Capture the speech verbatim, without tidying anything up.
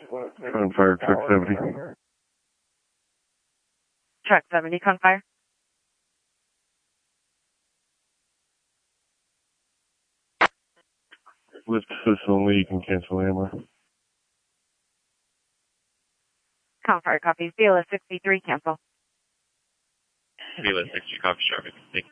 Confire truck seventy. Truck seventy, Confire. Lift assist only, you can cancel hammer. Confire copies. B L S sixty-three, cancel. B L S sixty, copy, Sharp.